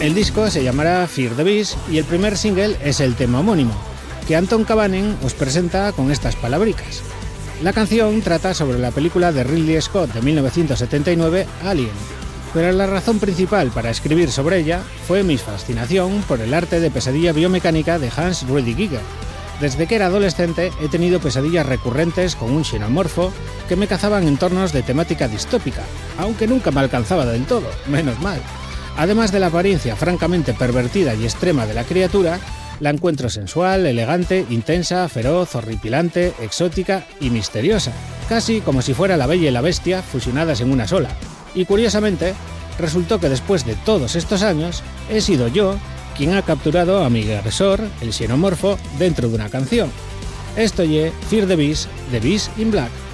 El disco se llamará Fear the Beast y el primer single es el tema homónimo, que Anton Kabanen os presenta con estas palabricas. La canción trata sobre la película de Ridley Scott de 1979, Alien, pero la razón principal para escribir sobre ella fue mi fascinación por el arte de pesadilla biomecánica de Hans Ruedi Giger. Desde que era adolescente he tenido pesadillas recurrentes con un xenomorfo que me cazaba en entornos de temática distópica, aunque nunca me alcanzaba del todo, menos mal. Además de la apariencia francamente pervertida y extrema de la criatura, la encuentro sensual, elegante, intensa, feroz, horripilante, exótica y misteriosa, casi como si fuera la Bella y la Bestia fusionadas en una sola. Y curiosamente, resultó que después de todos estos años, he sido yo quien ha capturado a mi agresor, el xenomorfo, dentro de una canción. Esto es Fear the Beast in Black.